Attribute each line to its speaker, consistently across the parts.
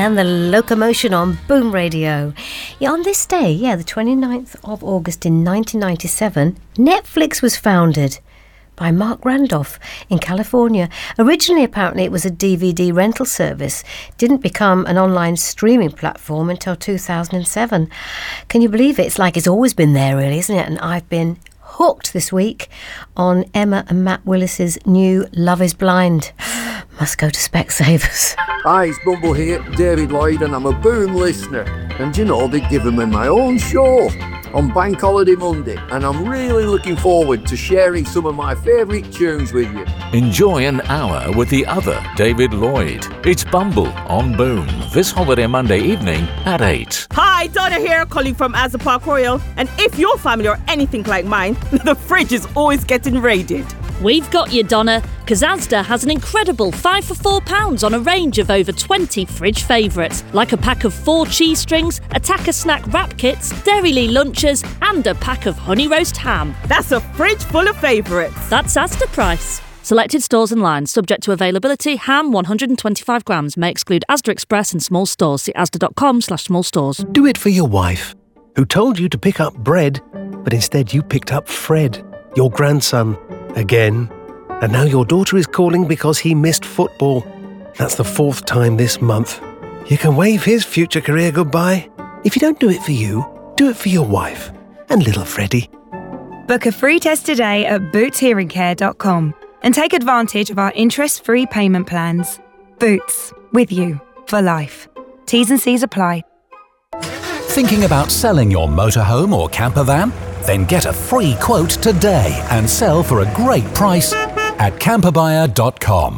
Speaker 1: and the Locomotion on Boom Radio. Yeah, on this day, the 29th of August in 1997, Netflix was founded by Mark Randolph in California. Originally, apparently, it was a DVD rental service. Didn't become an online streaming platform until 2007. Can you believe it? It's like it's always been there, really, isn't it? And I've been hooked this week on Emma and Matt Willis's new Love is Blind. Must go to Specsavers.
Speaker 2: Hi, it's Bumble here, David Lloyd, and I'm a Boom listener. And you know, they've given me my own show on Bank Holiday Monday, and I'm really looking forward to sharing some of my favourite tunes with you.
Speaker 3: Enjoy an hour with the other David Lloyd. It's Bumble on Boom this holiday Monday evening at 8.
Speaker 4: Hi, Donna here, calling from Asda Park Royal. And if your family are anything like mine, the fridge is always getting raided.
Speaker 5: We've got you, Donna, because Asda has an incredible 5 for £4 on a range of over 20 fridge favourites, like a pack of 4 cheese strings, a Tacker snack wrap kits, Dairylee lunches, and a pack of honey roast ham.
Speaker 4: That's a fridge full of favourites.
Speaker 5: That's Asda price. Selected stores and lines, subject to availability. Ham 125 grams may exclude Asda Express and small stores. See asda.com/small stores.
Speaker 6: Do it for your wife, who told you to pick up bread, but instead you picked up Fred, your grandson. Again. And now your daughter is calling because he missed football. That's the 4th time this month. You can wave his future career goodbye. If you don't do it for you, do it for your wife and little Freddie.
Speaker 7: Book a free test today at bootshearingcare.com and take advantage of our interest-free payment plans. Boots, with you for life. T's and C's apply.
Speaker 8: Thinking about selling your motorhome or camper van? Then get a free quote today and sell for a great price at camperbuyer.com.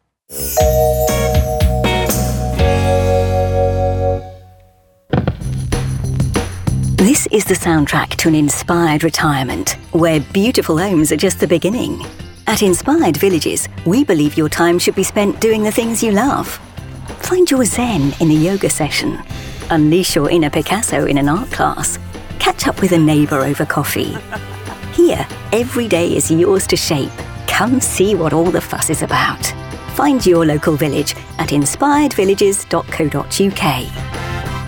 Speaker 9: This is the soundtrack to an inspired retirement, where beautiful homes are just the beginning. At Inspired Villages, we believe your time should be spent doing the things you love. Find your zen in a yoga session. Unleash your inner Picasso in an art class. Catch up with a neighbour over coffee. Here, every day is yours to shape. Come see what all the fuss is about. Find your local village at inspiredvillages.co.uk.